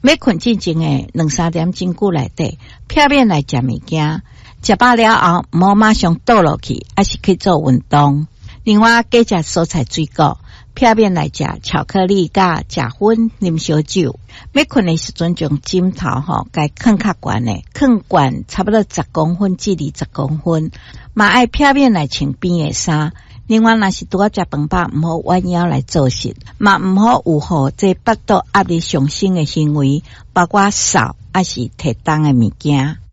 要困之前诶2-3点钟久内底，片面来食物件，食饱了后毋好马上倒落去，还是去做运动。另外加食蔬菜水果，片面来食巧克力甲食粉啉烧酒。要困的时阵将枕头该放较悬的，放悬差不多10公分至20公分，嘛爱片面来穿边的衫。另外若是拄啊食饭饱，毋好弯腰来做事，嘛毋好有这腹肚压力上升的行为，包括扫还是摕重的物件。